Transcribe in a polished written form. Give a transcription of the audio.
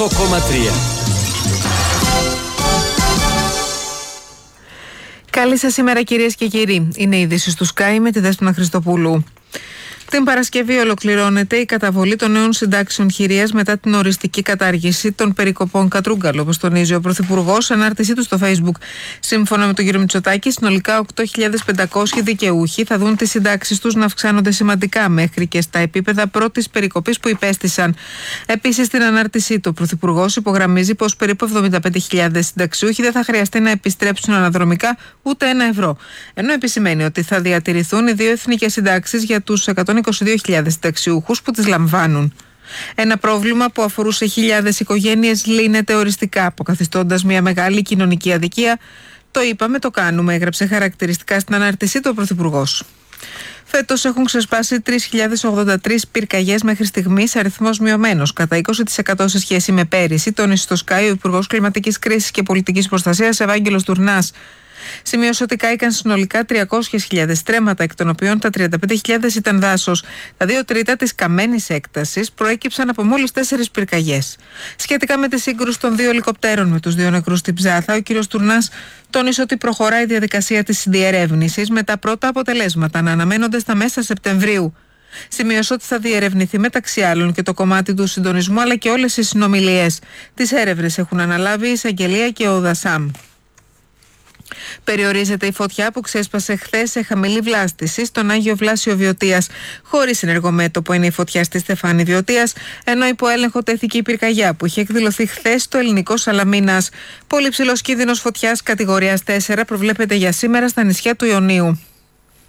8,3. Καλή σας ημέρα, κυρίες και κύριοι. Είναι οι ειδήσεις του Sky με τη Δέσποινα Χριστοπούλου. Την Παρασκευή ολοκληρώνεται η καταβολή των νέων συντάξεων χειρίας μετά την οριστική κατάργηση των περικοπών Κατρούγκαλο, όπως τονίζει ο Πρωθυπουργός σε ανάρτησή του στο Facebook. Σύμφωνα με τον κύριο Μητσοτάκη, συνολικά 8.500 δικαιούχοι θα δουν τις συντάξεις τους να αυξάνονται σημαντικά μέχρι και στα επίπεδα πρώτης περικοπής που υπέστησαν. Επίσης, στην ανάρτησή του, ο Πρωθυπουργός υπογραμμίζει πως περίπου 75.000 συνταξιούχοι δεν θα χρειαστεί να επιστρέψουν αναδρομικά ούτε €1. Ενώ επισημαίνει ότι θα διατηρηθούν οι δύο εθνικές συντάξεις για τους 122.000 συνταξιούχους που τις λαμβάνουν. Ένα πρόβλημα που αφορούσε χιλιάδες οικογένειες λύνεται οριστικά, αποκαθιστώντας μια μεγάλη κοινωνική αδικία. Το είπαμε, το κάνουμε, έγραψε χαρακτηριστικά στην ανάρτησή του ο Πρωθυπουργός. Φέτος έχουν ξεσπάσει 3.083 πυρκαγιές μέχρι στιγμής, αριθμός μειωμένος κατά 20% σε σχέση με πέρυσι, τόνισε στο Sky ο Υπουργός Κλιματικής Κρίσης και Πολιτικής Προστασίας Ευάγγελος Τουρνάς. Σημείωσε ότι κάηκαν συνολικά 300.000 στρέμματα, εκ των οποίων τα 35.000 ήταν δάσος. Τα 2/3 της καμένης έκτασης προέκυψαν από μόλις 4 πυρκαγιές. Σχετικά με τη σύγκρουση των 2 ελικοπτέρων με τους 2 νεκρούς στην Ψάθα, ο κ. Τουρνάς τόνισε ότι προχωράει η διαδικασία της διερεύνησης, με τα πρώτα αποτελέσματα να αναμένονται στα μέσα Σεπτεμβρίου. Σημείωσε ότι θα διερευνηθεί μεταξύ άλλων και το κομμάτι του συντονισμού, αλλά και όλες οι συνομιλίες. Τις έρευνες έχουν αναλάβει η Εισαγγελία και ο ΔΑΣΑΜ. Περιορίζεται η φωτιά που ξέσπασε χθες σε χαμηλή βλάστηση στον Άγιο Βλάσιο Βιωτίας. Χωρίς ενεργομέτωπο είναι η φωτιά στη Στεφάνη Βιωτίας, ενώ υπό έλεγχο τέθηκε η πυρκαγιά που είχε εκδηλωθεί χθες στο ελληνικό Σαλαμίνας. Πολύ ψηλός κίνδυνος φωτιάς κατηγορίας 4 προβλέπεται για σήμερα στα νησιά του Ιωνίου.